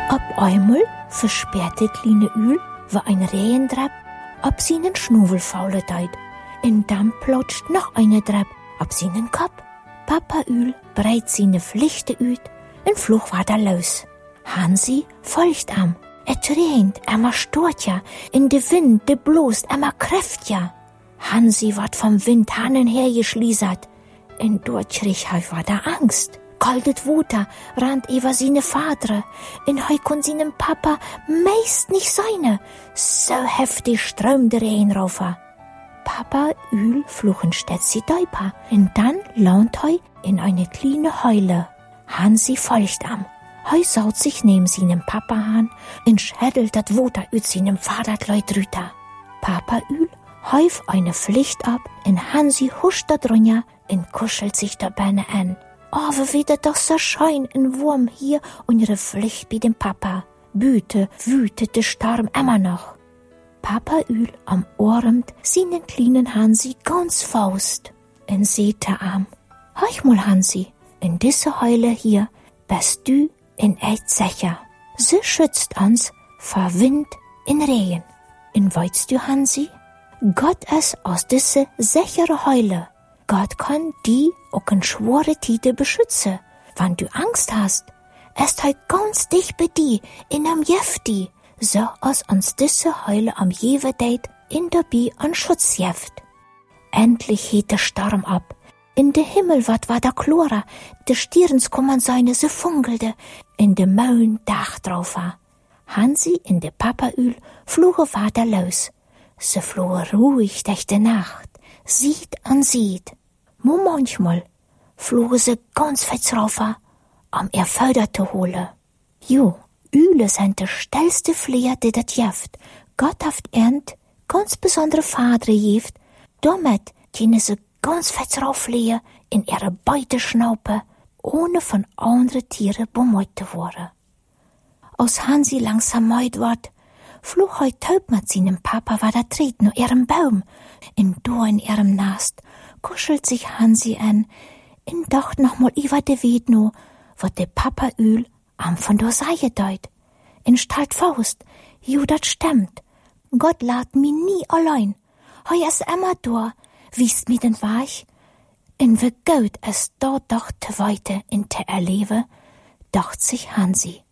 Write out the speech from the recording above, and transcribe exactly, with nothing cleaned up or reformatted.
Ab einmal versperrte kleine Ül, war ein Rehendrapp, ab seinen Schnuvel faule deit. Und dann plotscht noch eine Drapp ab seinen Kopf. Papa Ül breit seine Pflichte üt, und Fluch war da los. Hansi folgt am. Et regnet, emma stort ja, in de Wind, de blost, emma kräft ja. Hansi ward vom Wind hannen hergeschliesert, und dort krieg hei war da Angst. Kaltet Wuter rannt über seine Vater, und hei kon seinem Papa meist nicht seine, so heftig strömte Regen raufer. Papa Ül fluchen stets sie Däuper, und dann launt hei in eine kleine Heule. Hansi folgt am. Hei saut sich neben seinem Papa an und schädelt dat Wuter üt seinem Vater gleich rüter. Papa Ül häuf eine Pflicht ab, und Hansi huscht da drunja und kuschelt sich da Beine an. Oh, wie wieder doch so schein und warm hier und ihre Pflicht bei dem Papa. Büte, wütet der Sturm immer noch. Papa Ül am Ohremt seinen kleinen Hansi ganz Faust und sehte am. Heuch mal, Hansi, in diese Heule hier bist du in echt sicher. Sie schützt uns vor Wind in Regen. Und weißt du, Hansi, Gott ist aus diese sichere Heule. Gott kann die auch in schwere Tite beschützen. Wenn du Angst hast, ist er ganz dicht bei dir, in am Jefti, so als uns diese Heule am Jewe deit, in der Bi an Schutz jeft. Endlich hielt der Sturm ab. In de Himmel wat war da Chlora, de Stirns kommen seine se funkelte, in de Maun Dach drauf war. Hansi in de Papa Ül floge Vater los. Se floge ruhig durch de Nacht, sieht an sieht. Mo manchmal floge se ganz fetz raufer, am er Förder zu hole. Jo, Üle sind de stellste Flieger, die dat jeft. Gott haft ernt, ganz besondere Vater jeft, damit können se ganz fetz rauffliehen in ihre Beute schnaupe, ohne von anderen Tieren bemeut zu werden. Als Hansi langsam meut ward, flog heut taub mit seinem Papa war da tritt nur ihrem Baum. In do in ihrem Nast kuschelt sich Hansi an, in dacht noch mal über de Wied no, wat de Papa Ül am von do Seie deut. In stalt Faust, ju dat stimmt. Gott lad mi nie allein. Hei es immer do, wie's mi den Weich? In wie gut es dort doch te weite in te erlebe, dacht sich Hansi.